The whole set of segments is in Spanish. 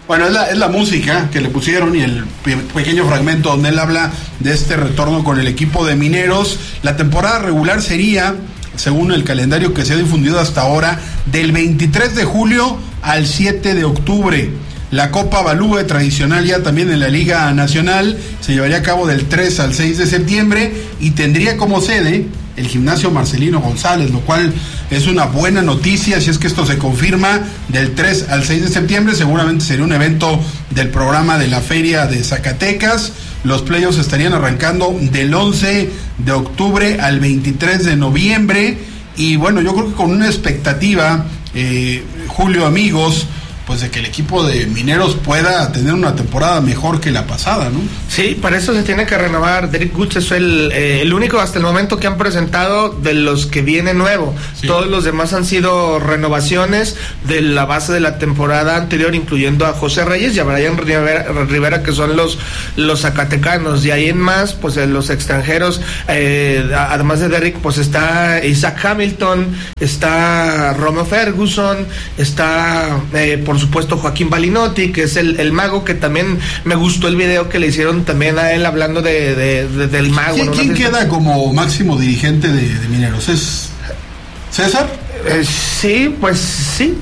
Bueno, es la música que le pusieron y el pequeño fragmento donde él habla de este retorno con el equipo de Mineros. La temporada regular sería, según el calendario que se ha difundido hasta ahora, del 23 de julio al 7 de octubre. La Copa Balúe, tradicional ya también en la Liga Nacional, se llevaría a cabo del 3 al 6 de septiembre y tendría como sede el Gimnasio Marcelino González, lo cual es una buena noticia. Si es que esto se confirma, del 3 al 6 de septiembre seguramente sería un evento del programa de la Feria de Zacatecas. Los playoffs estarían arrancando del 11 de octubre al 23 de noviembre y bueno, yo creo que con una expectativa, Julio, amigos, pues de que el equipo de Mineros pueda tener una temporada mejor que la pasada, ¿no? Sí, para eso se tiene que renovar. Derek Gooch es el único hasta el momento que han presentado de los que viene nuevo. Sí. Todos los demás han sido renovaciones de la base de la temporada anterior, incluyendo a José Reyes y a Brian Rivera, que son los zacatecanos. Y ahí en más, pues los extranjeros, además de Derek, pues está Isaac Hamilton, está Romeo Ferguson, está por supuesto Joaquín Balinotti, que es el mago, que también me gustó el video que le hicieron también a él hablando del mago. ¿Quién queda como máximo dirigente de Mineros? ¿Es César? Sí, pues sí.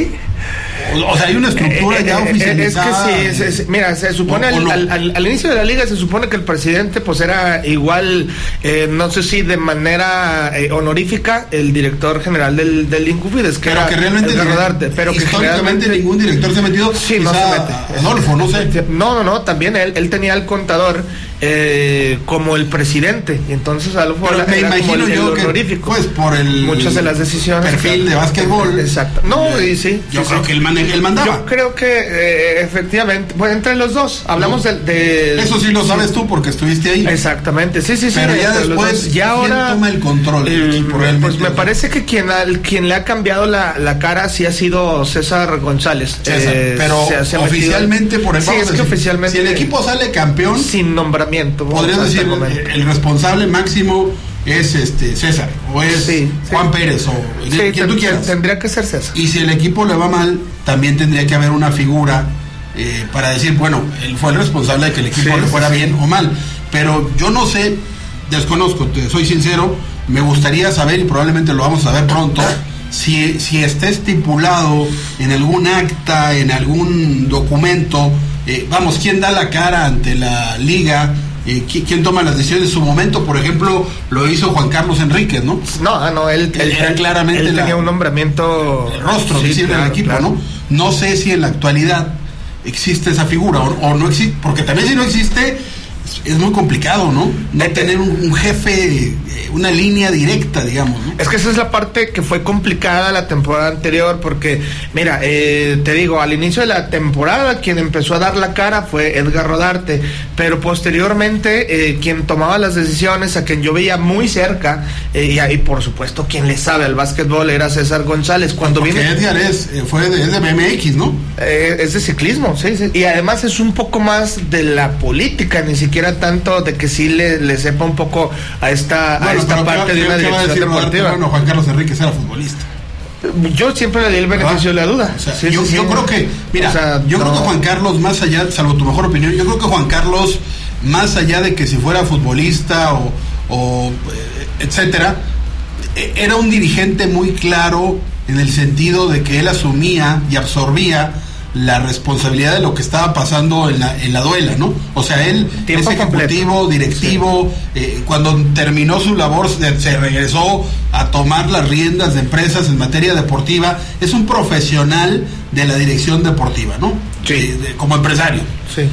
O sea, hay una estructura ya oficializada. Es que sí, mira, se supone al inicio de la liga se supone que el presidente pues era igual, no sé si de manera honorífica, el director general del Incufides, que pero era que realmente Darte, pero que históricamente ningún director se ha metido. Sí, no se mete. Adolfo, no sé. No, también él tenía el contador como el presidente, y entonces Adolfo era como el honorífico. Pues por muchas de las decisiones. Perfil de básquetbol. Exacto. No, y sí. Yo creo que él mandaba. Yo creo que efectivamente, pues entre los dos, hablamos de eso sí lo sabes tú porque estuviste ahí. Exactamente, sí. Pero ya después, ¿quién toma el control del equipo realmente? Pues me parece que quien le ha cambiado la cara sí ha sido César González. Pero oficialmente, por ejemplo, es que oficialmente, si el equipo sale campeón, sin nombramiento, podrías decir el responsable máximo es César o es Juan Pérez o quien tú quieras. Tendría que ser César. Y si el equipo le va mal, también tendría que haber una figura para decir, bueno, él fue el responsable de que el equipo le fuera bien o mal. Pero yo no sé, desconozco, te soy sincero, me gustaría saber, y probablemente lo vamos a ver pronto, si está estipulado en algún acta, en algún documento, quién da la cara ante la liga. ¿Quién toma las decisiones? En su momento, por ejemplo, lo hizo Juan Carlos Enríquez, ¿no? No, él era claramente él tenía un nombramiento, el rostro visible del equipo, claro. No sé si en la actualidad existe esa figura o no existe, porque también si no existe es muy complicado, ¿no? No tener un jefe, una línea directa, digamos, ¿no? Es que esa es la parte que fue complicada la temporada anterior, porque, mira, te digo, al inicio de la temporada quien empezó a dar la cara fue Edgar Rodarte, pero posteriormente quien tomaba las decisiones, a quien yo veía muy cerca, y ahí por supuesto quien le sabe al básquetbol era César González. Cuando Edgar es de BMX, ¿no? Es de ciclismo, sí, y además es un poco más de la política, ni siquiera tanto de que sí le sepa un poco a esta parte de una dirección deportiva. Bueno, Juan Carlos Enríquez era futbolista. Yo siempre le di el beneficio de la duda. O sea, yo creo que, mira, yo creo que Juan Carlos, más allá, salvo tu mejor opinión, yo creo que Juan Carlos, más allá de que si fuera futbolista o etcétera, era un dirigente muy claro en el sentido de que él asumía y absorbía la responsabilidad de lo que estaba pasando en la duela, ¿no? O sea, él es ejecutivo, directivo, cuando terminó su labor se regresó a tomar las riendas de empresas en materia deportiva, es un profesional de la dirección deportiva, ¿no? Sí. Como empresario. Sí.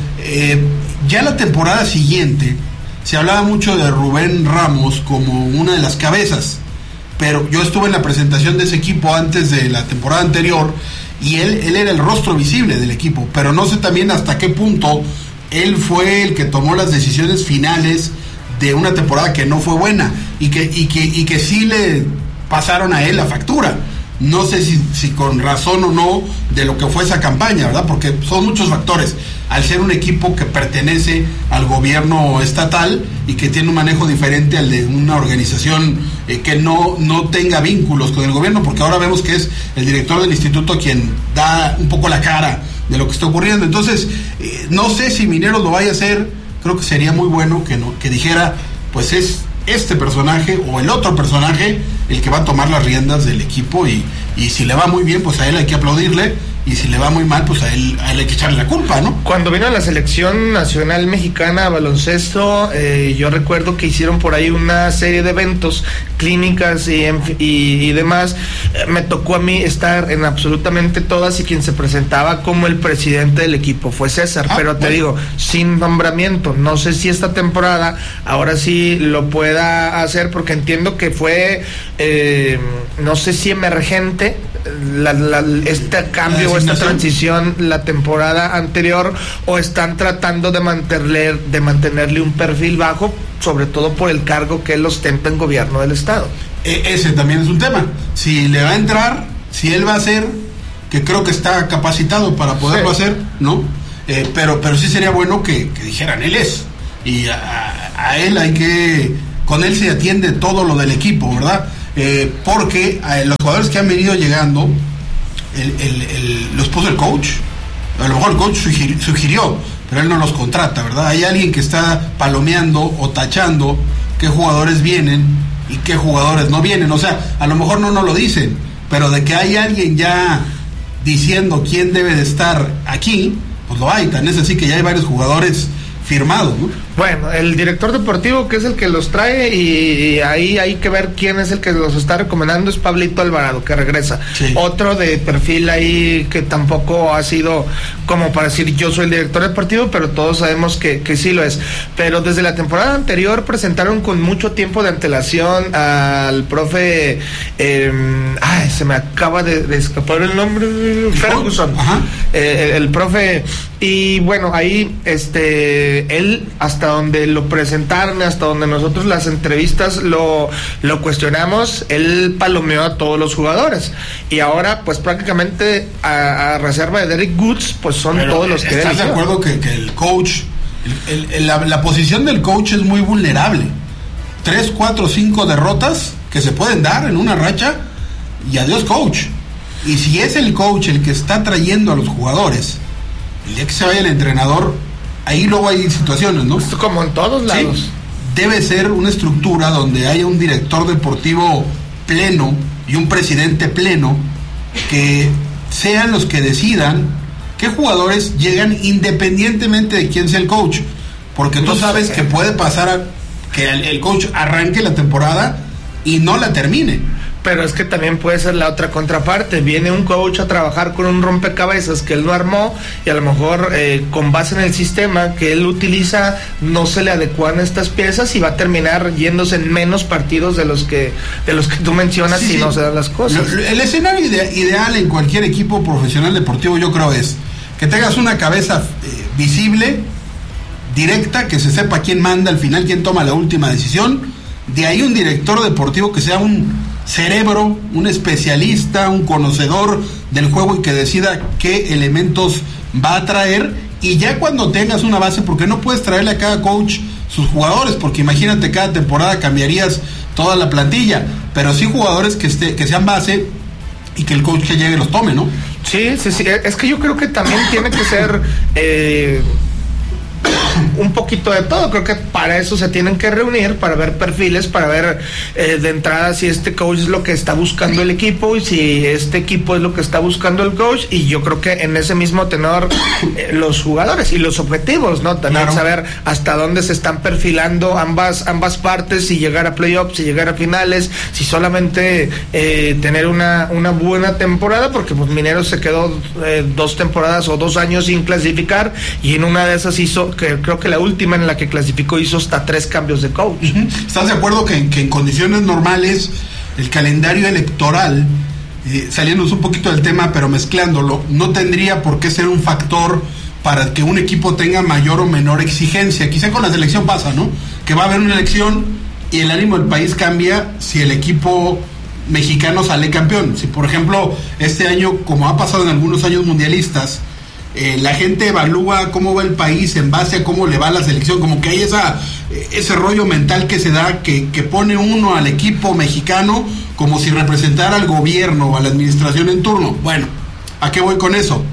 Ya la temporada siguiente se hablaba mucho de Rubén Ramos como una de las cabezas, pero yo estuve en la presentación de ese equipo antes de la temporada anterior y él era el rostro visible del equipo, pero no sé también hasta qué punto él fue el que tomó las decisiones finales de una temporada que no fue buena y que sí le pasaron a él la factura. No sé si con razón o no de lo que fue esa campaña, ¿verdad? Porque son muchos factores. Al ser un equipo que pertenece al gobierno estatal y que tiene un manejo diferente al de una organización que no tenga vínculos con el gobierno, porque ahora vemos que es el director del instituto quien da un poco la cara de lo que está ocurriendo. Entonces, no sé si Mineros lo vaya a hacer. Creo que sería muy bueno que dijera, pues es este personaje o el otro personaje el que va a tomar las riendas del equipo, y si le va muy bien, pues a él hay que aplaudirle, y si le va muy mal, pues a él hay que echarle la culpa, ¿no? Cuando vino la selección nacional mexicana a baloncesto, yo recuerdo que hicieron por ahí una serie de eventos, clínicas y demás. Me tocó a mí estar en absolutamente todas, y quien se presentaba como el presidente del equipo fue César, pero te digo, sin nombramiento. No sé si esta temporada ahora sí lo pueda hacer, porque entiendo que fue, no sé si emergente este cambio o esta transición la temporada anterior, o están tratando de mantenerle un perfil bajo, sobre todo por el cargo que él ostenta en gobierno del estado. Ese también es un tema, si le va a entrar, si él va a hacer, que creo que está capacitado para poderlo hacer, ¿no? Pero sí sería bueno que dijeran, él es, y a él hay que, con él se atiende todo lo del equipo, ¿verdad? Porque los jugadores que han venido llegando, los puso el coach. A lo mejor el coach sugirió, pero él no los contrata, ¿verdad? Hay alguien que está palomeando o tachando qué jugadores vienen y qué jugadores no vienen. O sea, a lo mejor no nos lo dicen, pero de que hay alguien ya diciendo quién debe de estar aquí, pues lo hay. Tan es así que ya hay varios jugadores firmados, ¿no? Bueno, el director deportivo, que es el que los trae, y ahí hay que ver quién es el que los está recomendando, es Pablito Alvarado, que regresa. Sí. Otro de perfil ahí que tampoco ha sido como para decir yo soy el director deportivo, pero todos sabemos que sí lo es. Pero desde la temporada anterior presentaron con mucho tiempo de antelación al profe, se me acaba de escapar el nombre, Ferguson, el profe, y bueno, ahí él, hasta donde lo presentaron, hasta donde nosotros las entrevistas lo cuestionamos, él palomeó a todos los jugadores, y ahora pues prácticamente a reserva de Derrick Goods, pues son todos los que... ¿Estás de acuerdo que el coach, la posición del coach es muy vulnerable? 3, 4, 5 derrotas que se pueden dar en una racha, y adiós coach. Y si es el coach el que está trayendo a los jugadores, el día que se vaya el entrenador, ahí luego hay situaciones, ¿no? Esto como en todos lados. Sí, debe ser una estructura donde haya un director deportivo pleno y un presidente pleno, que sean los que decidan qué jugadores llegan independientemente de quién sea el coach, porque tú sabes que puede pasar que el coach arranque la temporada y no la termine. Pero es que también puede ser la otra contraparte. Viene un coach a trabajar con un rompecabezas que él no armó, y a lo mejor con base en el sistema que él utiliza no se le adecuan estas piezas, y va a terminar yéndose en menos partidos de los que tú mencionas, si no se dan las cosas. El escenario ideal en cualquier equipo profesional deportivo, yo creo, es que tengas una cabeza visible, directa, que se sepa quién manda al final, quién toma la última decisión. De ahí un director deportivo que sea un cerebro, un especialista, un conocedor del juego, y que decida qué elementos va a traer. Y ya cuando tengas una base, porque no puedes traerle a cada coach sus jugadores, porque imagínate, cada temporada cambiarías toda la plantilla, pero sí jugadores que sean base, y que el coach que llegue los tome, ¿no? Sí, es que yo creo que también tiene que ser un poquito de todo. Creo que para eso se tienen que reunir, para ver perfiles, para ver de entrada si este coach es lo que está buscando el equipo, y si este equipo es lo que está buscando el coach, y yo creo que en ese mismo tenor los jugadores y los objetivos, ¿no? También saber hasta dónde se están perfilando ambas partes, si llegar a playoffs, si llegar a finales, si solamente tener una buena temporada, porque pues Mineros se quedó 2 temporadas o 2 años sin clasificar, y en una de esas hizo, que creo que la última en la que clasificó, hizo hasta 3 cambios de coach. ¿Estás de acuerdo que en condiciones normales el calendario electoral, saliéndonos un poquito del tema pero mezclándolo, no tendría por qué ser un factor para que un equipo tenga mayor o menor exigencia? Quizá con la selección pasa, ¿no? Que va a haber una elección y el ánimo del país cambia si el equipo mexicano sale campeón. Si por ejemplo este año, como ha pasado en algunos años mundialistas, la gente evalúa cómo va el país en base a cómo le va a la selección, como que hay ese rollo mental que se da, que pone uno al equipo mexicano como si representara al gobierno o a la administración en turno. Bueno, ¿a qué voy con eso?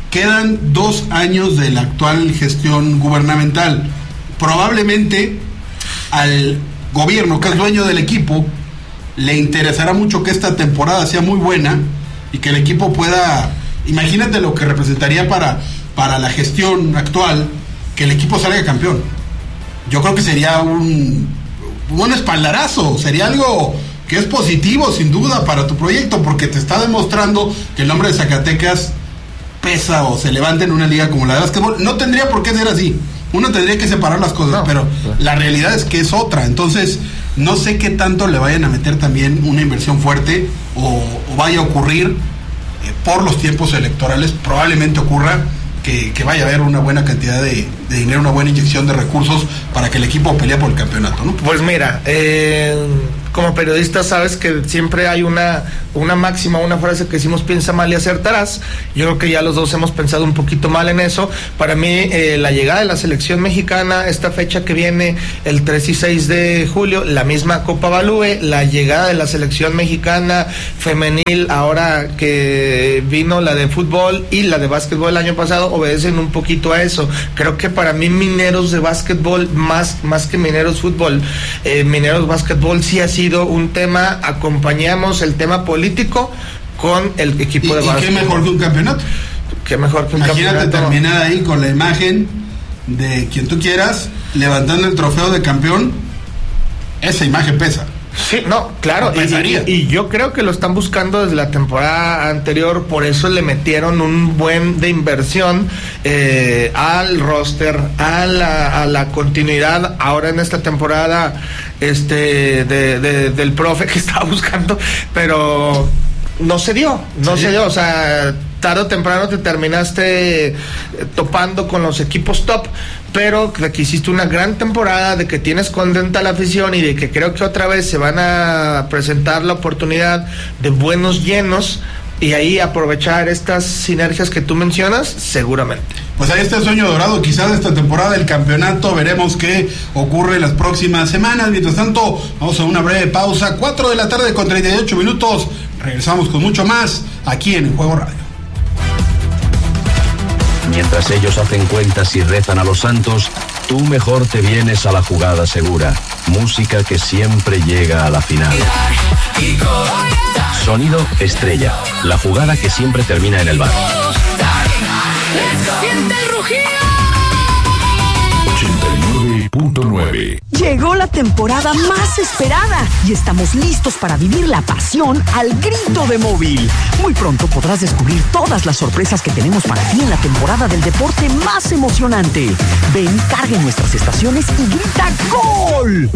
quedan 2 años de la actual gestión gubernamental. Probablemente al gobierno, que es dueño del equipo, le interesará mucho que esta temporada sea muy buena y que el equipo pueda, imagínate lo que representaría para la gestión actual, que el equipo salga campeón. Yo creo que sería un espaldarazo, sería algo que es positivo sin duda para tu proyecto, porque te está demostrando que el nombre de Zacatecas pesa o se levanta en una liga como la de básquetbol. No tendría por qué ser así, uno tendría que separar las cosas, pero la realidad es que es otra. Entonces no sé qué tanto le vayan a meter también una inversión fuerte o vaya a ocurrir por los tiempos electorales. Probablemente ocurra que vaya a haber una buena cantidad de dinero, una buena inyección de recursos para que el equipo pelee por el campeonato, ¿no? Pues mira, como periodista sabes que siempre hay una máxima, una frase que decimos: piensa mal y acertarás. Yo creo que ya los dos hemos pensado un poquito mal en eso. Para mí, la llegada de la selección mexicana, esta fecha que viene, el 3 y 6 de julio, la misma Copa Balúe, la llegada de la selección mexicana femenil, ahora que vino la de fútbol y la de básquetbol el año pasado, obedecen un poquito a eso. Creo que para mí Mineros de básquetbol, más que Mineros fútbol, Mineros básquetbol sí ha sido un tema. Acompañamos el tema político con el equipo de básquetbol. ¿Y qué mejor que un campeonato? Qué mejor que un campeonato. Imagínate terminar ahí con la imagen de quien tú quieras, levantando el trofeo de campeón. Esa imagen pesa. Sí, no, claro, y yo creo que lo están buscando desde la temporada anterior, por eso le metieron un buen de inversión al roster, a la continuidad ahora en esta temporada del profe que estaba buscando, pero no se dio, o sea, tarde o temprano te terminaste topando con los equipos top, pero de que hiciste una gran temporada, de que tienes contenta la afición y de que creo que otra vez se van a presentar la oportunidad de buenos llenos y ahí aprovechar estas sinergias que tú mencionas, seguramente. Pues ahí está el sueño dorado, quizás de esta temporada del campeonato. Veremos qué ocurre en las próximas semanas. Mientras tanto, vamos a una breve pausa. 4 de la tarde con 38 minutos. Regresamos con mucho más aquí en Juego Radio. Mientras ellos hacen cuentas y rezan a los santos, tú mejor te vienes a la jugada segura. Música que siempre llega a la final. Sonido Estrella, la jugada que siempre termina en el bar. 89.9. Llegó la temporada más esperada y estamos listos para vivir la pasión al grito de Móvil. Muy pronto podrás descubrir todas las sorpresas que tenemos para ti en la temporada del deporte más emocionante. Ven, carga en nuestras estaciones y grita ¡Gol!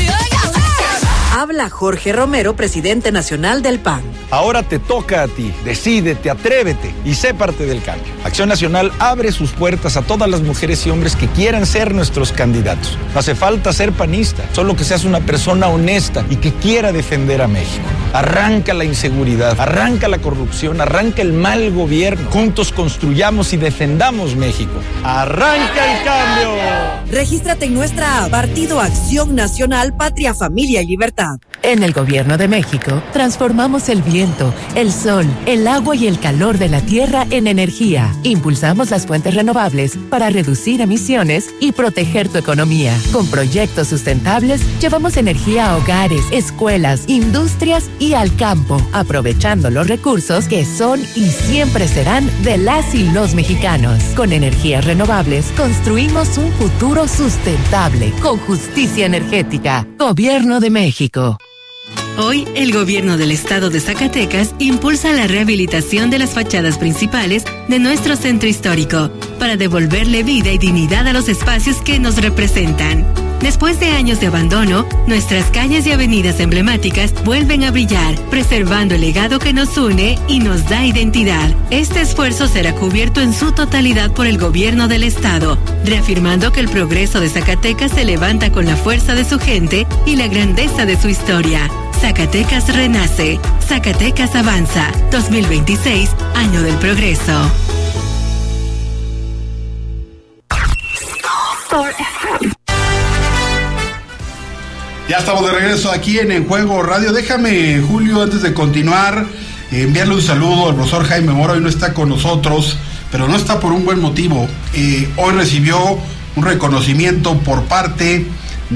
Habla Jorge Romero, presidente nacional del PAN. Ahora te toca a ti. Decídete, atrévete y sé parte del cambio. Acción Nacional abre sus puertas a todas las mujeres y hombres que quieran ser nuestros candidatos. No hace falta ser panista, solo que seas una persona honesta y que quiera defender a México. Arranca la inseguridad, arranca la corrupción, arranca el mal gobierno. Juntos construyamos y defendamos México. ¡Arranca el cambio! Regístrate en nuestra app Partido Acción Nacional, Patria, Familia y Libertad. En el Gobierno de México, transformamos el viento, el sol, el agua y el calor de la tierra en energía. Impulsamos las fuentes renovables para reducir emisiones y proteger tu economía. Con proyectos sustentables, llevamos energía a hogares, escuelas, industrias y al campo, aprovechando los recursos que son y siempre serán de las y los mexicanos. Con energías renovables, construimos un futuro sustentable, con justicia energética. Gobierno de México. Hoy, el gobierno del estado de Zacatecas impulsa la rehabilitación de las fachadas principales de nuestro centro histórico para devolverle vida y dignidad a los espacios que nos representan. Después de años de abandono, nuestras calles y avenidas emblemáticas vuelven a brillar, preservando el legado que nos une y nos da identidad. Este esfuerzo será cubierto en su totalidad por el gobierno del estado, reafirmando que el progreso de Zacatecas se levanta con la fuerza de su gente y la grandeza de su historia. Zacatecas renace, Zacatecas avanza. 2026, año del progreso. Ya estamos de regreso aquí en Juego Radio. Déjame, Julio, antes de continuar, enviarle un saludo al profesor Jaime Mora. Hoy no está con nosotros pero no está por un buen motivo. Hoy recibió un reconocimiento por parte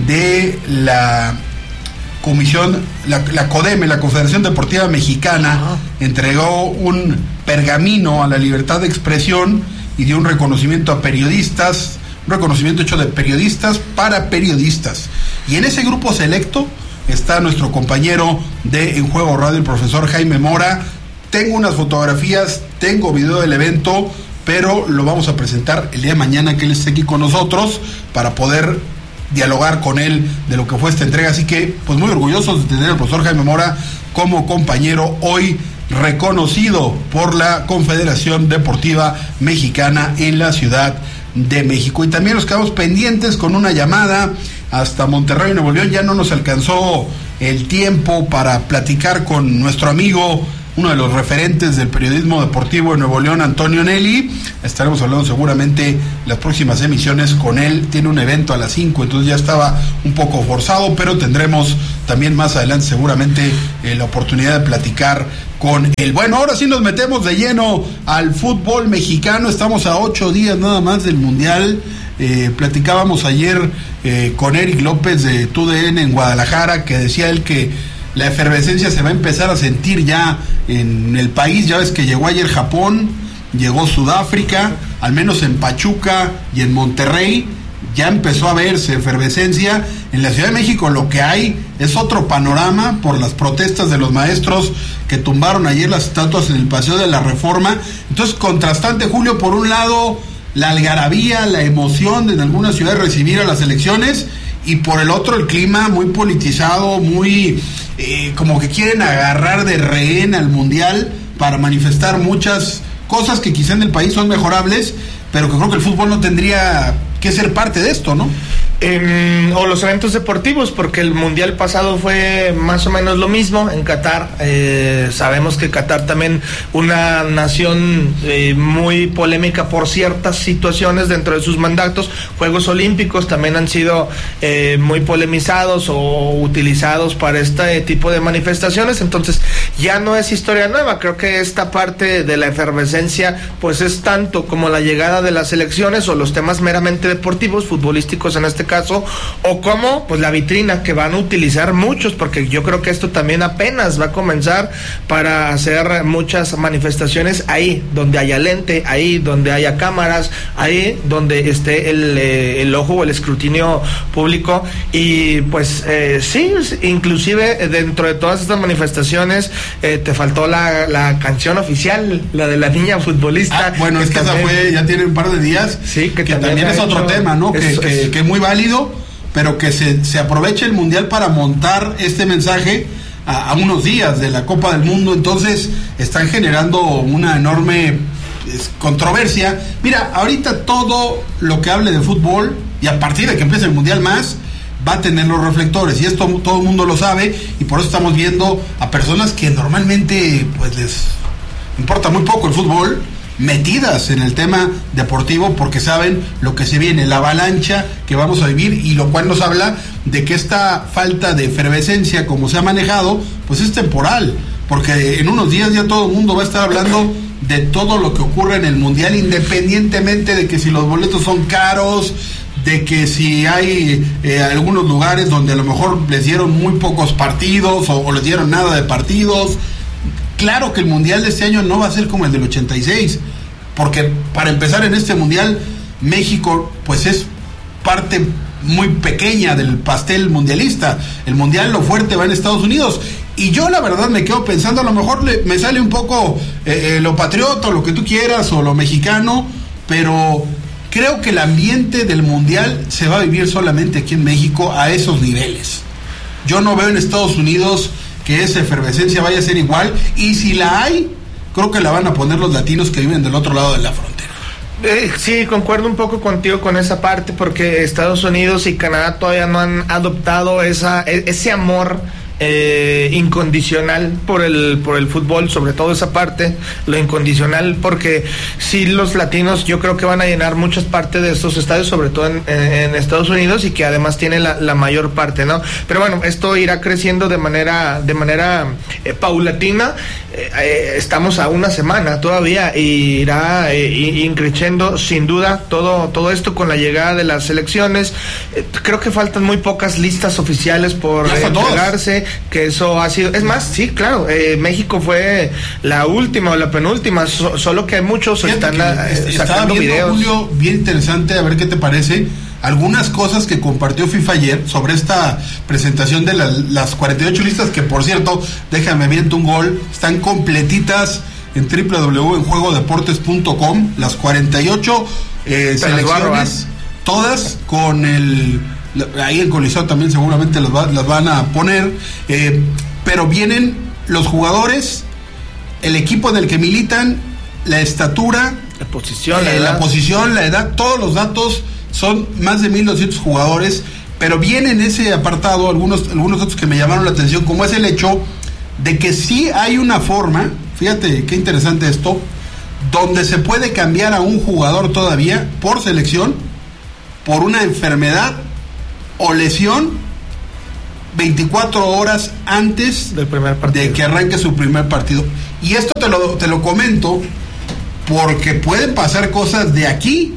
de la comisión, la CODEME, la Confederación Deportiva Mexicana, entregó un pergamino a la libertad de expresión y dio un reconocimiento a periodistas, un reconocimiento hecho de periodistas para periodistas. Y en ese grupo selecto está nuestro compañero de En Juego Radio, el profesor Jaime Mora. Tengo unas fotografías, tengo video del evento, pero lo vamos a presentar el día de mañana que él esté aquí con nosotros para poder dialogar con él de lo que fue esta entrega. Así que, pues muy orgullosos de tener al profesor Jaime Mora como compañero hoy reconocido por la Confederación Deportiva Mexicana en la Ciudad de México. Y también nos quedamos pendientes con una llamada hasta Monterrey, Nuevo León. Ya no nos alcanzó el tiempo para platicar con nuestro amigo, uno de los referentes del periodismo deportivo de Nuevo León, Antonio Nelly. Estaremos hablando seguramente las próximas emisiones con él. Tiene un evento a las 5, entonces ya estaba un poco forzado, pero tendremos también más adelante seguramente la oportunidad de platicar con él. Bueno, ahora sí nos metemos de lleno al fútbol mexicano. Estamos a 8 días nada más del Mundial. Platicábamos ayer con Eric López de TUDN en Guadalajara, que decía él que la efervescencia se va a empezar a sentir ya en el país. Ya ves que llegó ayer Japón, llegó Sudáfrica, al menos en Pachuca y en Monterrey ya empezó a verse efervescencia. En la Ciudad de México lo que hay es otro panorama por las protestas de los maestros que tumbaron ayer las estatuas en el Paseo de la Reforma. Entonces, contrastante, Julio, por un lado la algarabía, la emoción de en algunas ciudades recibir a las elecciones, y por el otro el clima muy politizado, muy como que quieren agarrar de rehén al Mundial para manifestar muchas cosas que quizá en el país son mejorables, pero que creo que el fútbol no tendría que ser parte de esto, ¿no? O los eventos deportivos, porque el Mundial pasado fue más o menos lo mismo en Qatar. Sabemos que Qatar también una nación muy polémica por ciertas situaciones dentro de sus mandatos. Juegos Olímpicos también han sido muy polemizados o utilizados para este tipo de manifestaciones. Entonces ya no es historia nueva. Creo que esta parte de la efervescencia pues es tanto como la llegada de las elecciones o los temas meramente deportivos, futbolísticos en este caso, o como pues la vitrina que van a utilizar muchos, porque yo creo que esto también apenas va a comenzar para hacer muchas manifestaciones ahí donde haya lente, ahí donde haya cámaras, ahí donde esté el ojo o el escrutinio público. Y pues sí, inclusive dentro de todas estas manifestaciones te faltó la canción oficial, la de la niña futbolista. Bueno, es que esa fue, ya tiene un par de días, sí, que también es otro tema, ¿no? Que es muy válido, pero que se aproveche el Mundial para montar este mensaje a unos días de la Copa del Mundo. Entonces están generando una enorme controversia. Mira, ahorita todo lo que hable de fútbol, y a partir de que empiece el Mundial más, va a tener los reflectores, y esto todo el mundo lo sabe, y por eso estamos viendo a personas que normalmente pues les importa muy poco el fútbol, metidas en el tema deportivo, porque saben lo que se viene, la avalancha que vamos a vivir, y lo cual nos habla de que esta falta de efervescencia como se ha manejado pues es temporal, porque en unos días ya todo el mundo va a estar hablando de todo lo que ocurre en el Mundial, independientemente de que si los boletos son caros, de que si hay algunos lugares donde a lo mejor les dieron muy pocos partidos o les dieron nada de partidos. Claro que el Mundial de este año no va a ser como el del 86, porque para empezar en este Mundial, México pues es parte muy pequeña del pastel mundialista. El Mundial, lo fuerte va en Estados Unidos, y yo la verdad me quedo pensando, a lo mejor me sale un poco lo patriota, o lo que tú quieras, o lo mexicano, pero creo que el ambiente del Mundial se va a vivir solamente aquí en México a esos niveles. Yo no veo en Estados Unidos que esa efervescencia vaya a ser igual, y si la hay, creo que la van a poner los latinos que viven del otro lado de la frontera. Sí, concuerdo un poco contigo con esa parte, porque Estados Unidos y Canadá todavía no han adoptado ese amor incondicional por el fútbol, sobre todo esa parte, lo incondicional, porque sí, los latinos yo creo que van a llenar muchas partes de estos estadios, sobre todo en Estados Unidos, y que además tiene la mayor parte, ¿no? Pero bueno, esto irá creciendo de manera paulatina. Estamos a una semana todavía y irá increciendo sin duda todo esto con la llegada de las elecciones. Creo que faltan muy pocas listas oficiales por entregarse, que eso ha sido, es más, sí, claro, México fue la última o la penúltima, solo que hay muchos están sacando videos. Julio, bien interesante, a ver qué te parece algunas cosas que compartió FIFA ayer sobre esta presentación de las 48 listas, que por cierto, déjame viento un gol, están completitas en www.enjuegodeportes.com, las 48 selecciones, todas con ahí el Coliseo también seguramente las van a poner, pero vienen los jugadores, el equipo en el que militan, la estatura, la posición, la edad, todos los datos. Son más de 1,200 jugadores, pero viene en ese apartado algunos datos que me llamaron la atención, como es el hecho de que sí hay una forma, fíjate qué interesante esto, donde se puede cambiar a un jugador todavía por selección, por una enfermedad o lesión, 24 horas antes del primer partido, de que arranque su primer partido. Y esto te lo comento porque pueden pasar cosas de aquí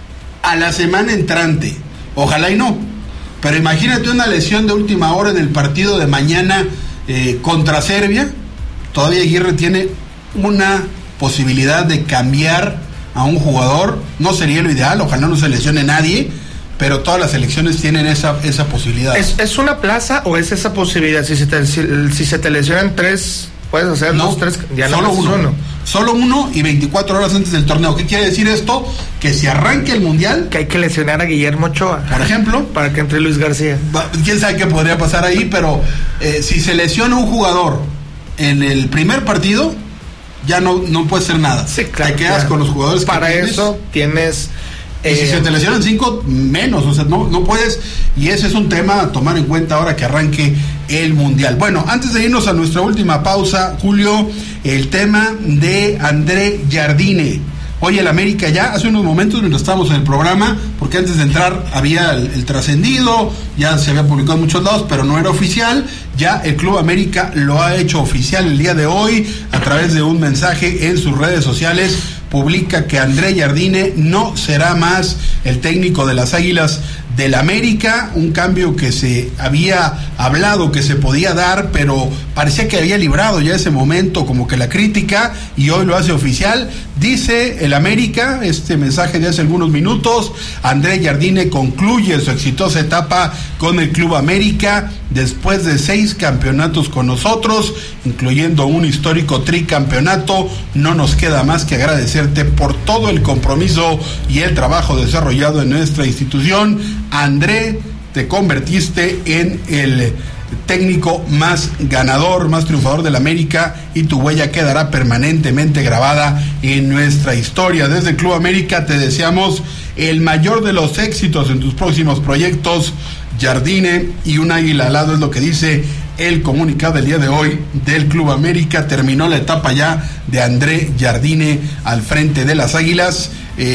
a la semana entrante, ojalá y no, pero imagínate una lesión de última hora en el partido de mañana contra Serbia. Todavía Aguirre tiene una posibilidad de cambiar a un jugador, no sería lo ideal, ojalá no se lesione nadie, pero todas las selecciones tienen esa posibilidad. ¿Es una plaza o es esa posibilidad? Si se te lesionan 3, puedes hacer 2, 3, ya solo uno. Solo uno y 24 horas antes del torneo. ¿Qué quiere decir esto? Que si arranque el Mundial, que hay que lesionar a Guillermo Ochoa, por ejemplo, para que entre Luis García. Quién sabe qué podría pasar ahí, pero si se lesiona un jugador en el primer partido, ya no puede ser nada. Sí, claro, te quedas con los jugadores para que eso tienes. Y si se te lesionan 5, menos, o sea, no puedes, y ese es un tema a tomar en cuenta ahora que arranque el Mundial. Bueno, antes de irnos a nuestra última pausa, Julio, el tema de André Jardine. Hoy el América ya, hace unos momentos mientras estábamos en el programa, porque antes de entrar había el trascendido, ya se había publicado en muchos lados, pero no era oficial, ya el Club América lo ha hecho oficial el día de hoy, a través de un mensaje en sus redes sociales, publica que André Jardine no será más el técnico de las Águilas del América, un cambio que se había hablado que se podía dar, pero parecía que había librado ya ese momento como que la crítica, y hoy lo hace oficial. Dice el América, este mensaje de hace algunos minutos: André Jardine concluye su exitosa etapa con el Club América después de 6 campeonatos con nosotros, incluyendo un histórico tricampeonato. No nos queda más que agradecerte por todo el compromiso y el trabajo desarrollado en nuestra institución. André, te convertiste en el técnico más ganador, más triunfador del América, y tu huella quedará permanentemente grabada en nuestra historia. Desde el Club América te deseamos el mayor de los éxitos en tus próximos proyectos, Jardine, y un águila al lado, es lo que dice el comunicado del día de hoy del Club América. Terminó la etapa ya de André Jardine al frente de las Águilas.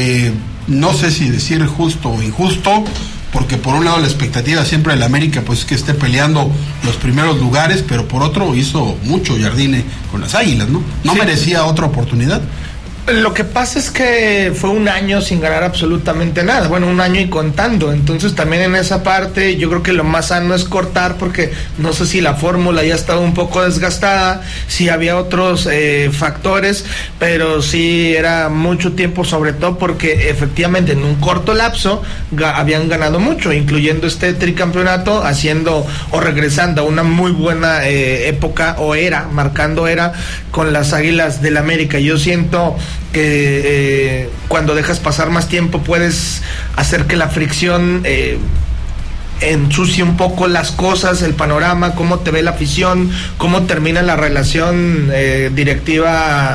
No sé si decir justo o injusto, porque por un lado la expectativa siempre del América pues es que esté peleando los primeros lugares, pero por otro hizo mucho Jardine con las Águilas, ¿no? ¿No merecía otra oportunidad? Lo que pasa es que fue un año sin ganar absolutamente nada, bueno, un año y contando, entonces también en esa parte yo creo que lo más sano es cortar, porque no sé si la fórmula ya estaba un poco desgastada, si había otros factores, pero sí era mucho tiempo, sobre todo porque efectivamente en un corto lapso habían ganado mucho, incluyendo este tricampeonato, haciendo o regresando a una muy buena época, o marcando era con las Águilas del América. Yo siento que cuando dejas pasar más tiempo puedes hacer que la fricción ensucie un poco las cosas, el panorama, cómo te ve la afición, cómo termina la relación directiva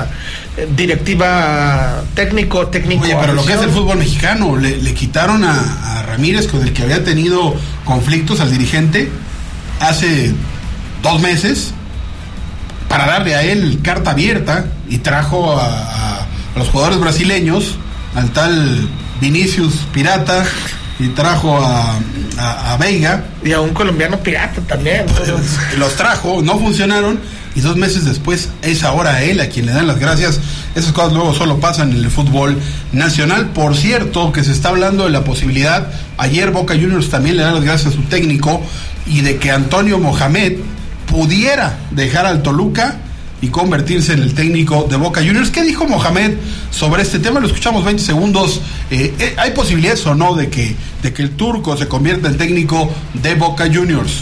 técnico. Oye, pero lo que es el fútbol mexicano, le quitaron a Ramírez, con el que había tenido conflictos, al dirigente, hace 2 meses para darle a él carta abierta, y trajo a los jugadores brasileños, al tal Vinicius Pirata, y trajo a Veiga. Y a un colombiano pirata también. Los trajo, no funcionaron, y 2 meses después es ahora a él a quien le dan las gracias. Esas cosas luego solo pasan en el fútbol nacional. Por cierto, que se está hablando de la posibilidad, ayer Boca Juniors también le da las gracias a su técnico, y de que Antonio Mohamed pudiera dejar al Toluca y convertirse en el técnico de Boca Juniors. ¿Qué dijo Mohamed sobre este tema? Lo escuchamos 20 segundos. ¿Hay posibilidades o no de que el turco se convierta en técnico de Boca Juniors?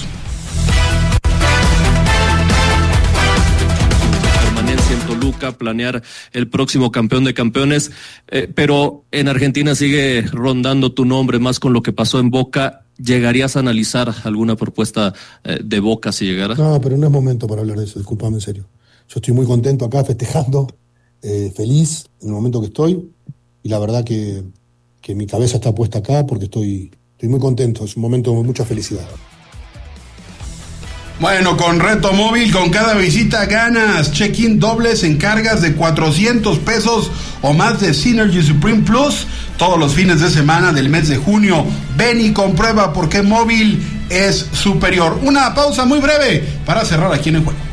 Permanencia en Toluca, planear el próximo campeón de campeones, pero en Argentina sigue rondando tu nombre, más con lo que pasó en Boca. ¿Llegarías a analizar alguna propuesta de Boca si llegara? No, pero no es momento para hablar de eso, discúlpame, en serio. Yo estoy muy contento acá, festejando, feliz en el momento que estoy, y la verdad que mi cabeza está puesta acá porque estoy muy contento, es un momento de mucha felicidad. Bueno, con Reto Móvil, con cada visita ganas check-in dobles en cargas de $400 o más de Synergy Supreme Plus todos los fines de semana del mes de junio. Ven y comprueba por qué Móvil es superior. Una pausa muy breve para cerrar aquí en el juego.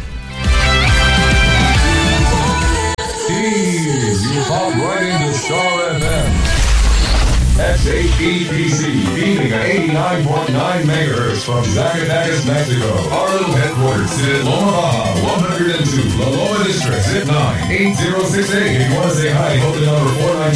SHEPC, beaming at 89.9 megahertz from Zacatecas, Mexico. Our little headquarters sit at Loma Baja, 102, La Loma District, zip 9, 8068. If you want to say hi, hold the number 49.